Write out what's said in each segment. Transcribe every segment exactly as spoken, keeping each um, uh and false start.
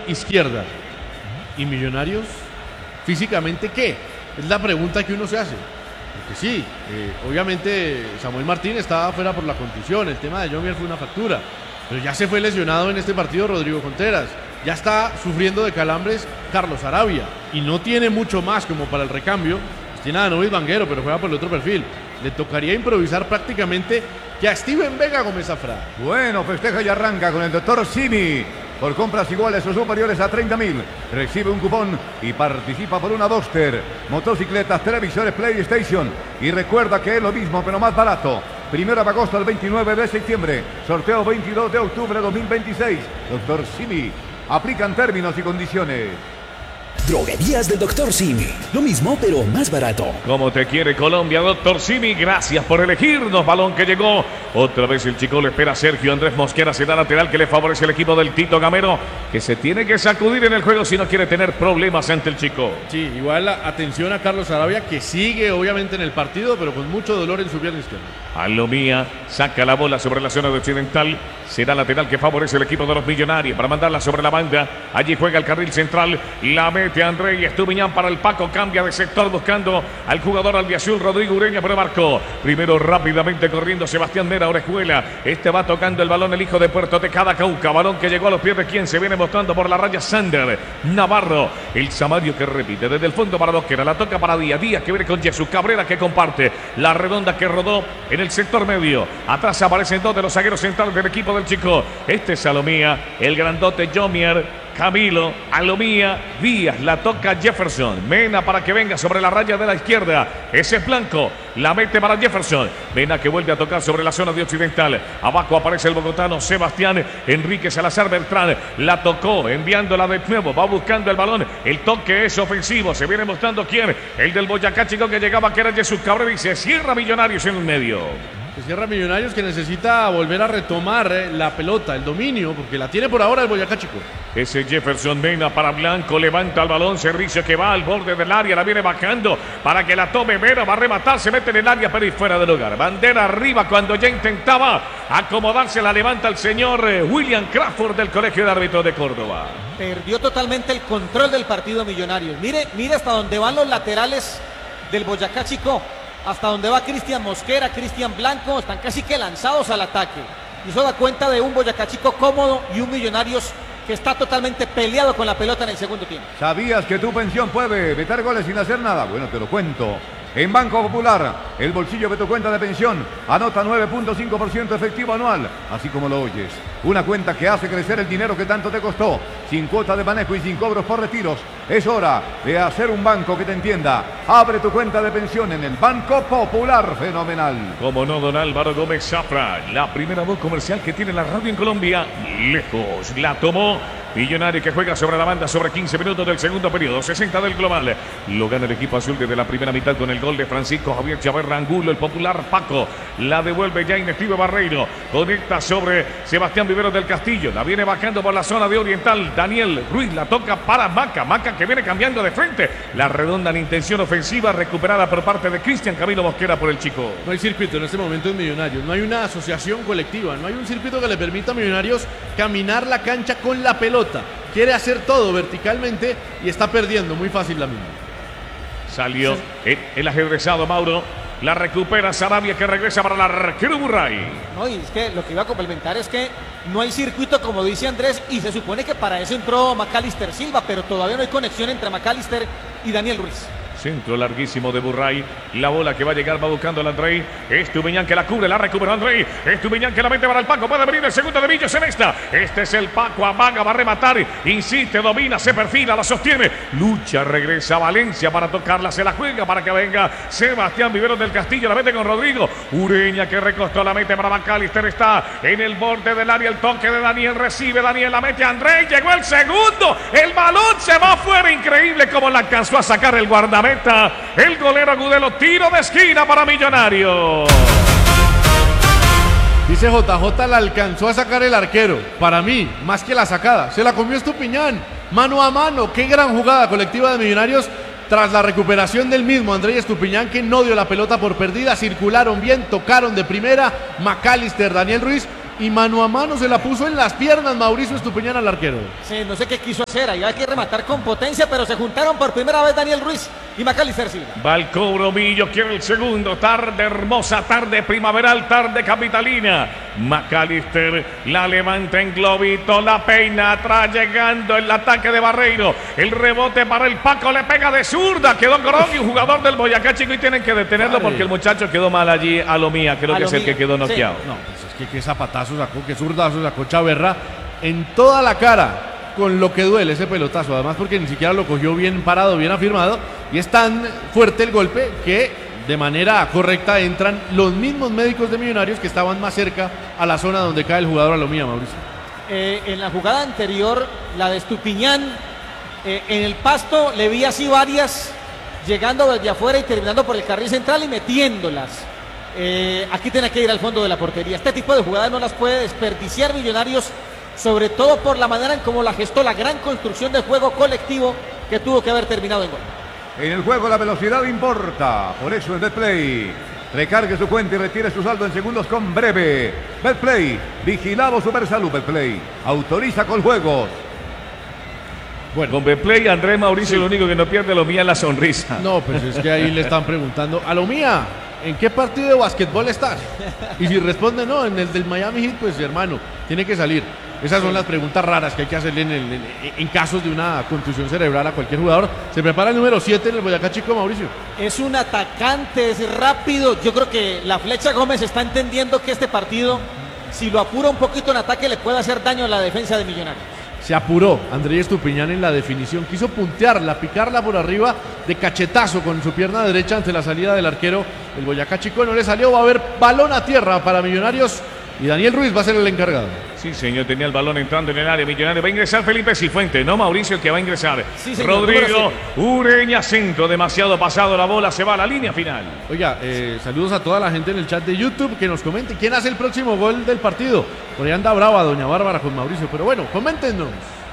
izquierda. ¿Y Millonarios? ¿Físicamente qué? Es la pregunta que uno se hace. Porque sí, eh, obviamente Samuel Martín estaba fuera por la contusión, el tema de Jomier fue una factura, pero ya se fue lesionado en este partido Rodrigo Contreras, ya está sufriendo de calambres Carlos Arabia, y no tiene mucho más como para el recambio. Pues tiene a Novis Vanguero, pero juega por el otro perfil. Le tocaría improvisar prácticamente que a Steven Vega Gómez Zafra. Bueno, festeja y arranca con el doctor Simi. Por compras iguales o superiores a treinta mil, recibe un cupón y participa por una Duster, motocicletas, televisores, PlayStation. Y recuerda que es lo mismo, pero más barato. Primero de agosto al veintinueve de septiembre. Sorteo veintidós de octubre de dos mil veintiséis. doctor Simi. Aplican términos y condiciones. Droguerías del doctor Simi. Lo mismo, pero más barato. Como te quiere Colombia, doctor Simi. Gracias por elegirnos. Balón que llegó. Otra vez el chico le espera a Sergio Andrés Mosquera. Se da lateral que le favorece el equipo del Tito Gamero, que se tiene que sacudir en el juego si no quiere tener problemas ante el chico. Sí, igual atención a Carlos Arabia, que sigue obviamente en el partido, pero con mucho dolor en su pierna izquierda. Alomía saca la bola sobre la zona de occidental. Será lateral que favorece el equipo de los Millonarios para mandarla sobre la banda. Allí juega el carril central. La mete André y Estupiñán para el Paco. Cambia de sector buscando al jugador albiazul Rodrigo Ureña, pero marcó. Primero rápidamente corriendo Sebastián Mera Orejuela. Este va tocando el balón el hijo de Puerto Tejada Cauca. Balón que llegó a los pies de quien se viene mostrando por la raya Sander Navarro. El Samario que repite desde el fondo para Mosquera. La toca para Díaz. Díaz que viene con Jesús Cabrera que comparte. La redonda que rodó en el sector medio. Atrás aparecen dos de los zagueros centrales del equipo del chico. Este es Salomía, el grandote Jomier, Camilo, Alomía, Díaz, la toca Jefferson, Mena para que venga sobre la raya de la izquierda, ese es Blanco, la mete para Jefferson, Mena que vuelve a tocar sobre la zona de occidental, abajo aparece el bogotano Sebastián Enrique Salazar Bertrán, la tocó, enviándola de nuevo, va buscando el balón, el toque es ofensivo, se viene mostrando quién, el del Boyacá Chico que llegaba que era Jesús Cabrera y se cierra Millonarios en el medio. Se cierra Millonarios que necesita volver a retomar eh, la pelota, el dominio, porque la tiene por ahora el Boyacá Chico. Ese Jefferson Mena para Blanco, levanta el balón, servicio que va al borde del área, la viene bajando para que la tome Mena, va a rematar, se mete en el área pero y fuera de lugar. Bandera arriba cuando ya intentaba acomodarse, la levanta el señor eh, William Crawford del Colegio de Árbitros de Córdoba. Perdió totalmente el control del partido Millonarios. Mire, mire hasta dónde van los laterales del Boyacá Chico. Hasta donde va Cristian Mosquera, Cristian Blanco, están casi que lanzados al ataque. Y eso da cuenta de un Boyacá Chico cómodo y un Millonarios que está totalmente peleado con la pelota en el segundo tiempo. ¿Sabías que tu pensión puede meter goles sin hacer nada? Bueno, te lo cuento. En Banco Popular, el bolsillo de tu cuenta de pensión anota nueve punto cinco por ciento efectivo anual, así como lo oyes. Una cuenta que hace crecer el dinero que tanto te costó, sin cuota de manejo y sin cobros por retiros. Es hora de hacer un banco que te entienda. Abre tu cuenta de pensión en el Banco Popular. Fenomenal. Como no, don Álvaro Gómez Zafra, la primera voz comercial que tiene la radio en Colombia. Lejos la tomó Millonario que juega sobre la banda sobre quince minutos del segundo periodo, sesenta del global. Lo gana el equipo azul desde la primera mitad con el gol de Francisco Javier Chaverra Angulo, el popular Paco. La devuelve ya Inestivo Barreiro. Conecta sobre Sebastián Viveros del Castillo. La viene bajando por la zona de oriental. Daniel Ruiz la toca para Maca. Maca que viene cambiando de frente. La redonda en intención ofensiva recuperada por parte de Cristian Camilo Mosquera por el chico. No hay circuito en este momento en Millonarios. No hay una asociación colectiva. No hay un circuito que le permita a Millonarios caminar la cancha con la pelota. Quiere hacer todo verticalmente y está perdiendo muy fácil la misma. Salió el, el ajedrezado Mauro. La recupera Sarabia que regresa para el arquero Burray. No, y es que lo que iba a complementar es que no hay circuito, como dice Andrés, y se supone que para eso entró Macalister Silva, pero todavía no hay conexión entre Macalister y Daniel Ruiz. Centro larguísimo de Burray. La bola que va a llegar va buscando al Andrei. Estupiñán que la cubre, la recuperó Andrei. Estupiñán que la mete para el Paco. Puede venir el segundo de Villos en esta. Este es el Paco. Amaga, va a rematar. Insiste, domina, se perfila, la sostiene. Lucha, regresa a Valencia para tocarla. Se la juega para que venga Sebastián Viveros del Castillo. La mete con Rodrigo. Ureña que recostó, la mete para Macalister. Está en el borde del área. El toque de Daniel. Recibe Daniel, la mete a Andrei. Llegó el segundo. El balón se va afuera. Increíble como la alcanzó a sacar el guardameta. El golero Agudelo, tiro de esquina para Millonarios. Dice J J, la alcanzó a sacar el arquero. Para mí, más que la sacada, se la comió Estupiñán, mano a mano. Qué gran jugada colectiva de Millonarios tras la recuperación del mismo Andrés Estupiñán, que no dio la pelota por perdida. Circularon bien, tocaron de primera Macalister, Daniel Ruiz y mano a mano se la puso en las piernas Mauricio Estupiñán al arquero. Sí, no sé qué quiso hacer, ahí hay que rematar con potencia, pero se juntaron por primera vez Daniel Ruiz y Macalister Silva. Va el cobro, Millo quiere el segundo. Tarde hermosa, tarde primaveral, tarde capitalina. Macalister la levanta en globito, la peina atrás, llegando el ataque de Barreiro. El rebote para el Paco, le pega de zurda. Quedó Corogui, un jugador del Boyacá Chico, y tienen que detenerlo porque el muchacho quedó mal allí. A lo mía, creo que es el que quedó noqueado. Sí. No, pues es que qué zapatazo sacó, qué zurdazo sacó Chaverra en toda la cara. Con lo que duele ese pelotazo, además porque ni siquiera lo cogió bien parado, bien afirmado, y es tan fuerte el golpe que de manera correcta entran los mismos médicos de Millonarios que estaban más cerca a la zona donde cae el jugador Alomía, Mauricio. Eh, en la jugada anterior, la de Estupiñán, eh, en el pasto le vi así varias, llegando desde afuera y terminando por el carril central y metiéndolas. Eh, aquí tiene que ir al fondo de la portería. Este tipo de jugadas no las puede desperdiciar Millonarios, sobre todo por la manera en cómo la gestó, la gran construcción de juego colectivo que tuvo que haber terminado en gol. En el juego la velocidad importa, por eso es Betplay. Recargue su cuenta y retire su saldo en segundos con Breve. Betplay, vigilado Supersalud. Betplay, autoriza con juegos. Bueno, con Betplay, Andrés Mauricio, sí. Lo único que no pierde Alomía es la sonrisa. No, pues es que ahí le están preguntando, Alomía, ¿en qué partido de básquetbol estás? Y si responde no, en el del Miami Heat, pues hermano, tiene que salir. Esas son las preguntas raras que hay que hacerle en, el, en, en casos de una contusión cerebral a cualquier jugador. Se prepara el número siete en el Boyacá Chico, Mauricio. Es un atacante, es rápido. Yo creo que la Flecha Gómez está entendiendo que este partido, si lo apura un poquito en ataque, le puede hacer daño a la defensa de Millonarios. Se apuró Andrés Estupiñán en la definición. Quiso puntearla, picarla por arriba de cachetazo con su pierna derecha ante la salida del arquero. El Boyacá Chico no le salió. Va a haber balón a tierra para Millonarios. Y Daniel Ruiz va a ser el encargado. Sí, señor, tenía el balón entrando en el área Millonario. Va a ingresar Felipe Cifuentes, no Mauricio, que va a ingresar. Sí, señor, Rodrigo Ureña, centro, demasiado pasado la bola, se va a la línea final. Oiga, eh, saludos a toda la gente en el chat de YouTube que nos comente quién hace el próximo gol del partido. Por ahí anda brava doña Bárbara con Mauricio, pero bueno, coméntenos.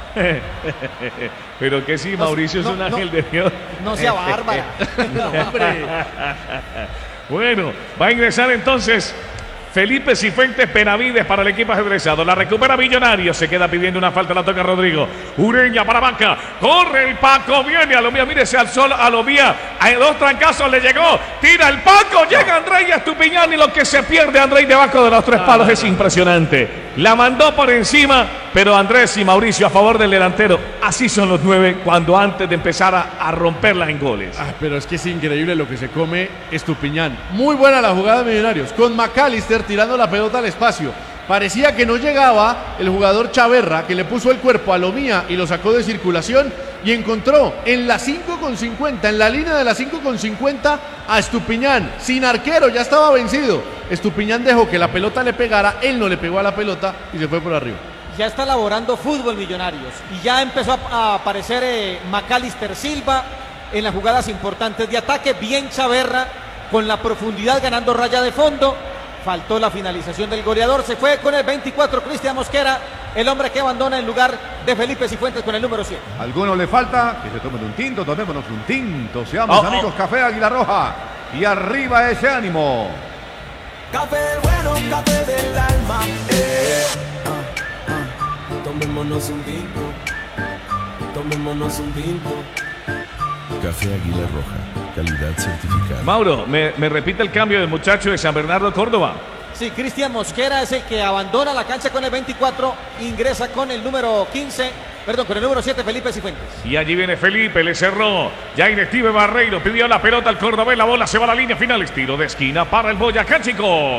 Pero que sí, Mauricio no, es un no, ángel no, de Dios. No sea Bárbara. No, hombre. Bueno, va a ingresar entonces Felipe Cifuentes Benavides para el equipo ajedrezado. La recupera Millonarios. Se queda pidiendo una falta. La toca Rodrigo. Ureña para Banca. Corre el Paco. Viene Alomía. Mire, se alzó Alomía. Hay dos trancazos. Le llegó. Tira el Paco. Llega Andrés Estupiñán. Y lo que se pierde Andrés debajo de los tres palos es impresionante. La mandó por encima. Pero Andrés y Mauricio a favor del delantero. Así son los nueve cuando antes de empezar a, a romperlas en goles. Ah, pero es que es increíble lo que se come Estupiñán. Muy buena la jugada de Millonarios. Con Macalister tirando la pelota al espacio. Parecía que no llegaba el jugador Chaverra, que le puso el cuerpo a Alomía y lo sacó de circulación y encontró en la cinco con cincuenta, en la línea de la cinco con cincuenta a Estupiñán, sin arquero, ya estaba vencido. Estupiñán dejó que la pelota le pegara, él no le pegó a la pelota y se fue por arriba. Ya está elaborando fútbol Millonarios y ya empezó a aparecer eh, Macalister Silva en las jugadas importantes de ataque. Bien Chaverra con la profundidad ganando raya de fondo. Faltó la finalización del goleador. Se fue con el veinticuatro Cristian Mosquera, el hombre que abandona en lugar de Felipe Cifuentes con el número siete. ¿Alguno le falta? Que se tomen un tinto, tomémonos un tinto. Seamos oh, amigos, oh. Café Águila Roja. Y arriba ese ánimo. Café bueno, café del alma. Eh, ah, ah. Tomémonos un tinto. Tomémonos un tinto. Café Águila Roja, calidad certificada. Mauro, ¿me, me repite el cambio del muchacho de San Bernardo, Córdoba? Sí, Cristian Mosquera es el que abandona la cancha con el veinticuatro, ingresa con el número quince, perdón, con el número siete, Felipe Cifuentes. Y allí viene Felipe, le cerró. Ya Inestime Barreiro pidió la pelota al Córdoba, la bola se va a la línea final, estilo de esquina para el Boyacá Chico.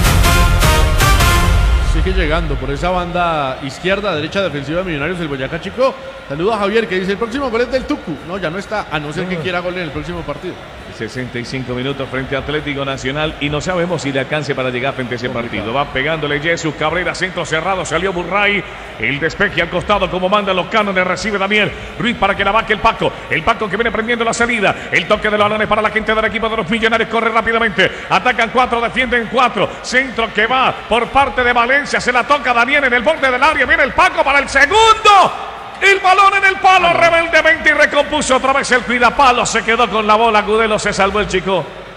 Sigue llegando por esa banda izquierda, derecha defensiva de Millonarios el Boyacá Chico. Saludos a Javier que dice el próximo gol es del Tucu. No, ya no está, a no ser que quiera gol en el próximo partido. sesenta y cinco minutos frente a Atlético Nacional y no sabemos si le alcance para llegar frente a ese partido. Va pegándole Jesús Cabrera, centro cerrado, salió Burray. El despeje al costado como mandan los cánones, recibe Daniel Ruiz para que la vaque el Paco. El Paco que viene prendiendo la salida. El toque de los balones para la gente del equipo de los Millonarios. Corre rápidamente. Atacan cuatro, defienden cuatro. Centro que va por parte de Valencia. Se la toca Daniel en el borde del área. Viene el Paco para el segundo. El balón en el palo, rebeldemente y recompuso otra vez el cuidapalo. Se quedó con la bola, Gudelo se salvó el chico.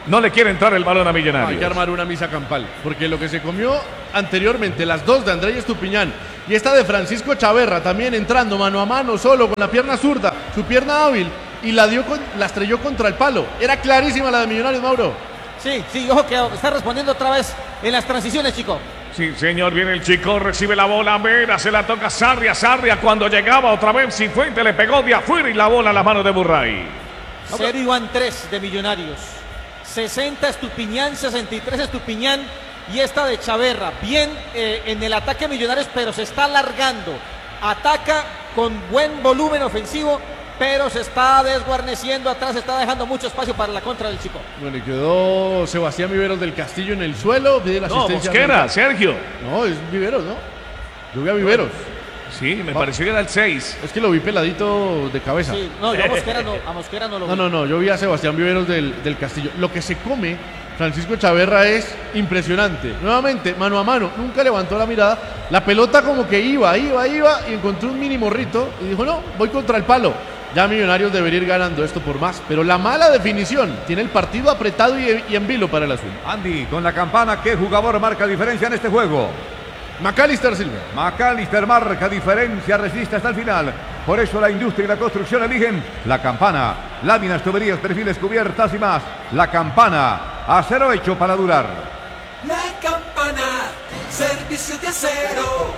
no le quiere entrar el balón a Millonarios. Hay que armar una misa campal, porque lo que se comió anteriormente, las dos de Andrés Estupiñán y esta de Francisco Chaverra, también entrando mano a mano, solo con la pierna zurda, su pierna hábil, y la, dio con, la estrelló contra el palo. Era clarísima la de Millonarios, Mauro. Sí, sí, ojo que está respondiendo otra vez en las transiciones, chico. Sí, señor, viene el Chico, recibe la bola, Mera, se la toca Sarria, Sarria cuando llegaba otra vez, Cifuentes le pegó de afuera y la bola a las manos de Burray. Cero y van tres de Millonarios. sesenta Estupiñán, sesenta y tres Estupiñán y esta de Chaverra. Bien eh, en el ataque Millonarios, pero se está alargando. Ataca con buen volumen ofensivo, pero se está desguarneciendo atrás, se está dejando mucho espacio para la contra del Chico. Bueno, y quedó Sebastián Viveros del Castillo en el suelo. Pide la No, asistencia Mosquera, Sergio. No, es Viveros, ¿no? Yo vi a Viveros. Sí, me pareció que era el seis. Es que lo vi peladito de cabeza. Sí, no, yo a Mosquera no, a Mosquera no lo vi. No, no, no, yo vi a Sebastián Viveros del, del Castillo. Lo que se come Francisco Chaverra es impresionante. Nuevamente, mano a mano, nunca levantó la mirada. La pelota como que iba, iba, iba y encontró un mini morrito y dijo, no, voy contra el palo. Ya Millonarios debería ir ganando esto por más. Pero la mala definición tiene el partido apretado y, y en vilo para el azul. Andy, con la campana, ¿qué jugador marca diferencia en este juego? Macalister Silva. Macalister marca diferencia, resiste hasta el final. Por eso la industria y la construcción eligen la campana. Láminas, tuberías, perfiles, cubiertas y más. La campana, acero hecho para durar. La campana, servicio de acero.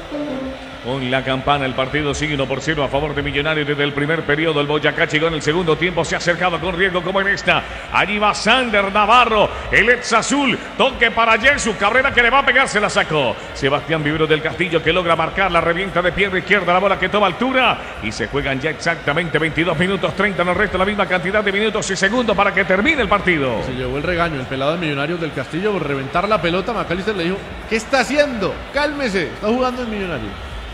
Con la campana el partido sigue uno por cero a favor de Millonarios desde el primer periodo. El Boyacá Chico en el segundo tiempo se ha acercado con riesgo como en esta. Allí va Sander Navarro, el ex azul. Toque para Jesús Cabrera que le va a pegar, se la sacó. Sebastián Viveros del Castillo que logra marcar la revienta de pierna izquierda. La bola que toma altura y se juegan ya exactamente veintidós minutos treinta en el resto. La misma cantidad de minutos y segundos para que termine el partido. Se llevó el regaño el pelado de Millonarios del Castillo por reventar la pelota. Macalister le dijo, ¿qué está haciendo? Cálmese, está jugando en Millonarios.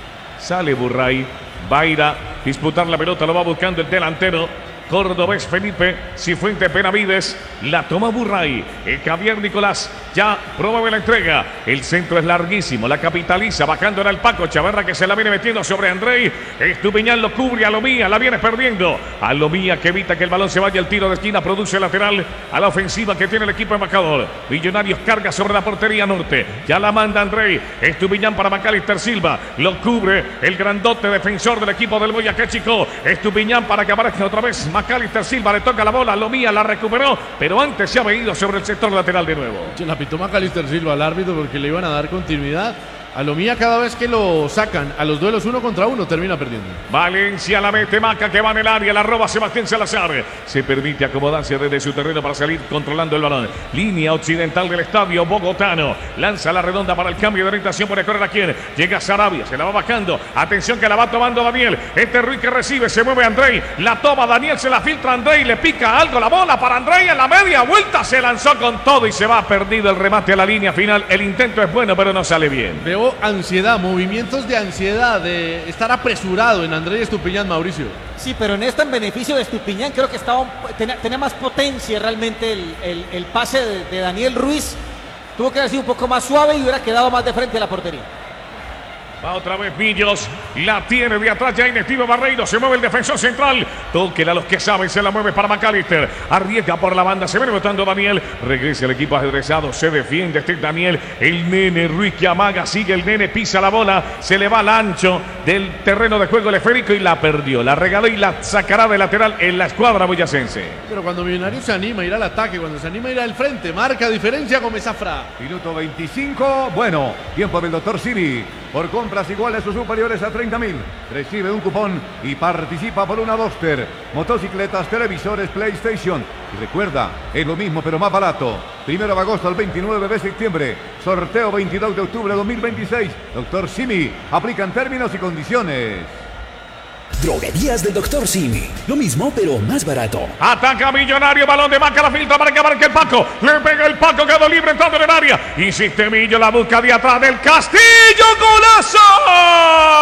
Sale Burray, va a ir a disputar la pelota, lo va buscando el delantero cordobés Felipe Cifuentes Benavides, la toma Burray, el Javier Nicolás ya promueve la entrega, el centro es larguísimo, la capitaliza, bajando en el Paco Chaverra que se la viene metiendo sobre Andrei, Estupiñán lo cubre a Lomía, la viene perdiendo, a Lomía que evita que el balón se vaya, el tiro de esquina produce lateral a la ofensiva que tiene el equipo embajador. Millonarios carga sobre la portería norte, ya la manda Andrei, Estupiñán para Macalister Silva, lo cubre el grandote defensor del equipo del Boyacá Chico, Estupiñán para que aparezca otra vez Macalister Silva, le toca la bola, Lomía la recuperó, pero antes se ha venido sobre el sector lateral de nuevo. La pitó Macalister Silva al árbitro porque le iban a dar continuidad. A Lomía cada vez que lo sacan a los duelos uno contra uno termina perdiendo. Valencia la mete, Maca que va en el área, la roba Sebastián Salazar. Se permite acomodarse desde su terreno para salir controlando el balón. Línea occidental del estadio bogotano. Lanza la redonda para el cambio de orientación. Puede correr a quien. Llega Sarabia, se la va bajando. Atención que la va tomando Daniel. Este Ruiz que recibe, se mueve Andrei. La toma Daniel, se la filtra Andrei. Le pica algo la bola para Andrei en la media vuelta. Se lanzó con todo y se va perdido el remate a la línea final. El intento es bueno, pero no sale bien. Veo ansiedad, movimientos de ansiedad, de estar apresurado en Andrés Estupiñán, Mauricio. Sí, pero en esta en beneficio de Estupiñán creo que estaba tenía, tenía más potencia realmente el, el, el pase de, de Daniel Ruiz. Tuvo que haber sido un poco más suave y hubiera quedado más de frente a la portería. Va otra vez Millos, la tiene de atrás ya Inestivo Barreiro, se mueve el defensor central, tóquela a los que saben, se la mueve para Macalister, arriesga por la banda, se viene botando Daniel, regresa el equipo ajedrezado, se defiende este Daniel, el nene Ruiz que amaga, sigue el nene, pisa la bola, se le va al ancho del terreno de juego el esférico y la perdió, la regaló y la sacará de lateral en la escuadra boyacense. Pero cuando Millonarios se anima a ir al ataque, cuando se anima a ir al frente, marca diferencia con Zafra. Minuto veinticinco, bueno, tiempo del doctor Simi. Por compras iguales o superiores a treinta mil, recibe un cupón y participa por una Duster, motocicletas, televisores, PlayStation. Y recuerda, es lo mismo pero más barato. Primero de agosto al veintinueve de septiembre, sorteo veintidós de octubre de dos mil veintiséis. doctor Simi, aplican términos y condiciones. Droguerías del doctor Simi. Lo mismo, pero más barato. Ataca Millonario, balón de Maca, la filtra para que abarque el Paco. Le pega el Paco, quedó libre entrando en el área. Insiste Millo, la busca de atrás del Castillo. ¡Golazo!